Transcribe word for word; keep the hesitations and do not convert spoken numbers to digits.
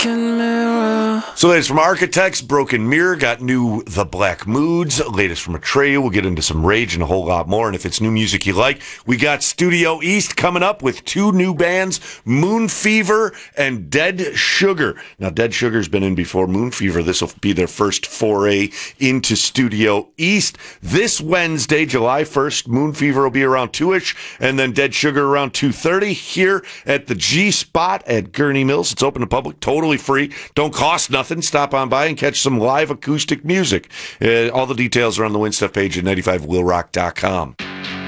Broken Mirror. So latest from Architects, Broken Mirror, got new The Black Moods, latest from Atreyu. We'll get into some Rage and a whole lot more. And if it's new music you like, we got Studio East coming up with two new bands, Moon Fever and Dead Sugar. Now, Dead Sugar's been in before Moon Fever. This will be their first foray into Studio East. This Wednesday, July first, Moon Fever will be around two-ish, and then Dead Sugar around two thirty here at the G-Spot at Gurney Mills. It's open to public, totally free, don't cost nothing. Stop on by and catch some live acoustic music. Uh, all the details are on the Win Stuff page at ninety-five will rock dot com.